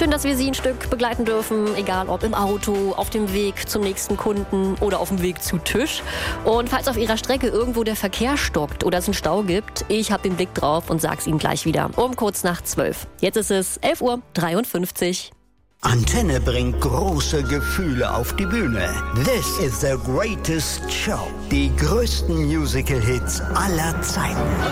Schön, dass wir Sie ein Stück begleiten dürfen, egal ob im Auto, auf dem Weg zum nächsten Kunden oder auf dem Weg zu Tisch. Und falls auf Ihrer Strecke irgendwo der Verkehr stockt oder es einen Stau gibt, ich habe den Blick drauf und sag's Ihnen gleich wieder um kurz nach 12. Jetzt ist es 11:53 Uhr. Antenne bringt große Gefühle auf die Bühne. This is the greatest show. Die größten Musical-Hits aller Zeiten.